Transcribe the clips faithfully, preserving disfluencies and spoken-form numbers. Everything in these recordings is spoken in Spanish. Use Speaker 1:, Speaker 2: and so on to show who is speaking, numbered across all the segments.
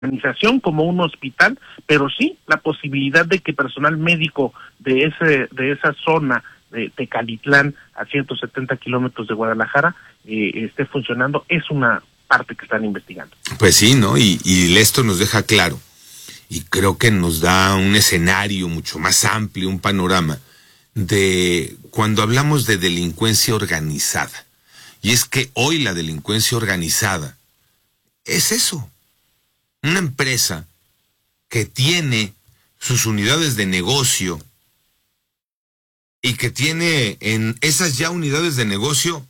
Speaker 1: organización como un hospital, pero sí la posibilidad de que personal médico de ese de esa zona de Tecalitlán a ciento setenta kilómetros de Guadalajara eh, esté funcionando es una parte que están investigando.
Speaker 2: Pues sí, ¿no? Y, y esto nos deja claro, y creo que nos da un escenario mucho más amplio, un panorama, de cuando hablamos de delincuencia organizada. Y es que hoy la delincuencia organizada es eso, una empresa que tiene sus unidades de negocio y que tiene en esas ya unidades de negocio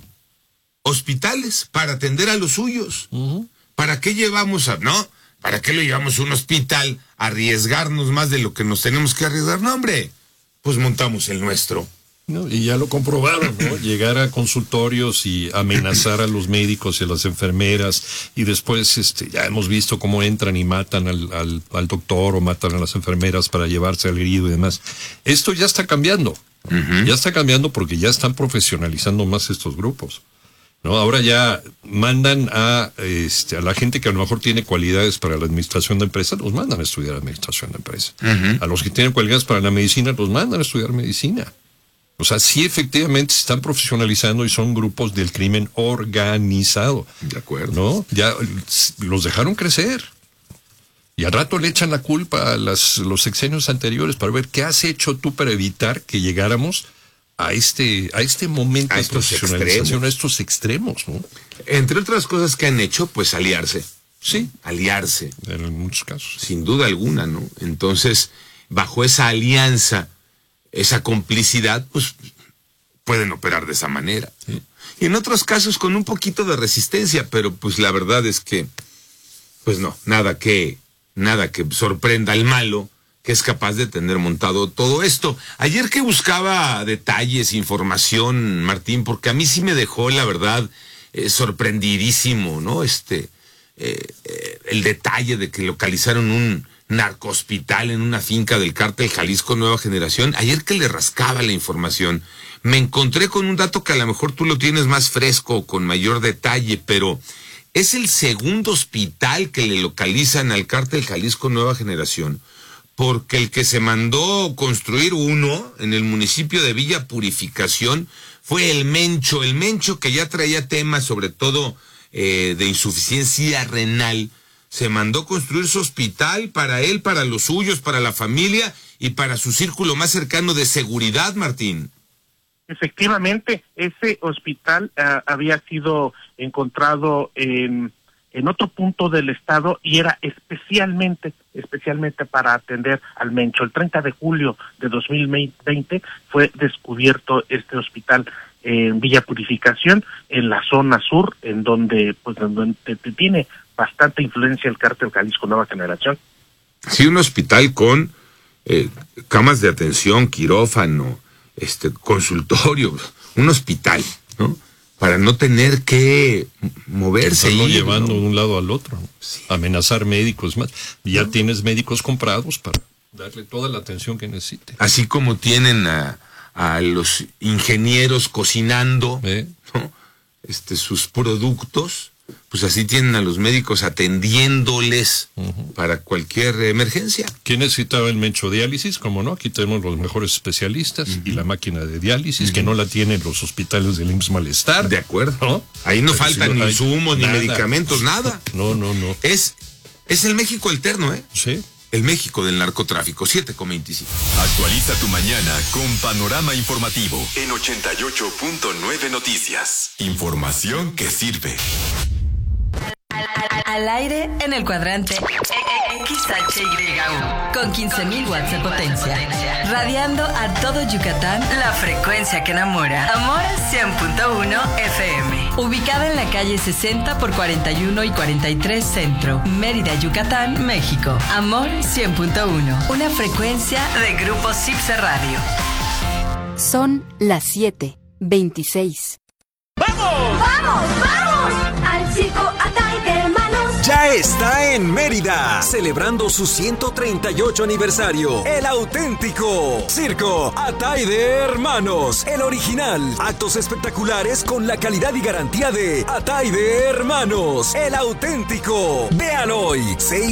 Speaker 2: hospitales para atender a los suyos. Uh-huh. ¿Para qué llevamos a, no? ¿Para qué lo llevamos a un hospital a arriesgarnos más de lo que nos tenemos que arriesgar? No, hombre, pues montamos el nuestro.
Speaker 3: No, y ya lo comprobaron, ¿no? Llegar a consultorios y amenazar a los médicos y a las enfermeras, y después este ya hemos visto cómo entran y matan al, al, al doctor o matan a las enfermeras para llevarse al herido y demás. Esto ya está cambiando, uh-huh. ya está cambiando porque ya están profesionalizando más estos grupos, ¿no? Ahora ya mandan a este a la gente que a lo mejor tiene cualidades para la administración de empresas, los mandan a estudiar administración de empresas. Uh-huh. A los que tienen cualidades para la medicina, los mandan a estudiar medicina. O sea, sí efectivamente se están profesionalizando y son grupos del crimen organizado.
Speaker 2: De acuerdo.
Speaker 3: ¿No? Ya los dejaron crecer. Y al rato le echan la culpa a las, los sexenios anteriores para ver qué has hecho tú para evitar que llegáramos a este, a este momento
Speaker 2: a
Speaker 3: de profesionalización,
Speaker 2: extremos.
Speaker 3: a estos extremos, ¿no?
Speaker 2: Entre otras cosas que han hecho, pues aliarse.
Speaker 3: Sí.
Speaker 2: Aliarse.
Speaker 3: En muchos casos.
Speaker 2: Sin duda alguna, ¿no? Entonces, bajo esa alianza, esa complicidad, pues pueden operar de esa manera. Sí. Y en otros casos con un poquito de resistencia, pero pues la verdad es que, pues no, nada que, nada que sorprenda al malo que es capaz de tener montado todo esto. Ayer que buscaba detalles, información, Martín, porque a mí sí me dejó, la verdad, eh, sorprendidísimo, ¿no? Este, eh, eh, el detalle de que localizaron un narcohospital en una finca del cártel Jalisco Nueva Generación. Ayer que le rascaba la información, me encontré con un dato que a lo mejor tú lo tienes más fresco, con mayor detalle, pero es el segundo hospital que le localizan al cártel Jalisco Nueva Generación, porque el que se mandó construir uno en el municipio de Villa Purificación fue el Mencho, el Mencho que ya traía temas sobre todo eh, de insuficiencia renal. Se mandó construir su hospital para él, para los suyos, para la familia y para su círculo más cercano de seguridad, Martín.
Speaker 1: Efectivamente, ese hospital uh, había sido encontrado en, en otro punto del estado y era especialmente, especialmente para atender al Mencho. El treinta de julio de dos mil veinte fue descubierto este hospital en Villa Purificación, en la zona sur, en donde, pues, donde te, te tiene bastante influencia el cártel Jalisco Nueva Generación.
Speaker 2: Sí, un hospital con eh, camas de atención, quirófano, este consultorio, un hospital, ¿no? Para no tener que moverse.
Speaker 3: Estarlo
Speaker 2: ir,
Speaker 3: llevando
Speaker 2: ¿no?
Speaker 3: de un lado al otro,
Speaker 2: sí.
Speaker 3: Amenazar médicos más. Ya
Speaker 2: ¿no?
Speaker 3: Tienes médicos comprados para darle toda la atención que necesite.
Speaker 2: Así como tienen a, a los ingenieros cocinando,
Speaker 3: ¿Eh?
Speaker 2: ¿no? este, sus productos, pues así tienen a los médicos atendiéndoles uh-huh. para cualquier emergencia.
Speaker 3: ¿Quién necesitaba el Mencho? Diálisis, como no, aquí tenemos los mejores especialistas uh-huh. y la máquina de diálisis, uh-huh. que no la tienen los hospitales del I M S S Malestar.
Speaker 2: De acuerdo.
Speaker 3: ¿No?
Speaker 2: Ahí no
Speaker 3: Pero
Speaker 2: faltan
Speaker 3: si no,
Speaker 2: ni insumos, ni
Speaker 3: nada.
Speaker 2: medicamentos, nada.
Speaker 3: No, no, no.
Speaker 2: Es, es el México alterno, ¿eh?
Speaker 3: Sí.
Speaker 2: El México del narcotráfico, siete con veinticinco.
Speaker 4: Actualiza tu mañana con Panorama Informativo en ochenta y ocho punto nueve Noticias. Información que sirve.
Speaker 5: Al aire en el cuadrante X H Y U con quince mil watts de potencia, radiando a todo Yucatán la frecuencia que enamora. Amor cien punto uno F M, ubicada en la calle sesenta por cuarenta y uno y cuarenta y tres Centro, Mérida, Yucatán, México. Amor cien punto uno, una frecuencia de Grupo Cipse Radio.
Speaker 6: Son las siete veintiséis.
Speaker 7: ¡Vamos! ¡Vamos! ¡Vamos! Al circo Atay de Hermanos.
Speaker 8: Ya
Speaker 7: está en Mérida, celebrando su ciento treinta y ocho aniversario. El auténtico Circo Ataide Hermanos, el original. Actos espectaculares con la calidad y garantía de Ataide Hermanos, el auténtico. Vean hoy, seis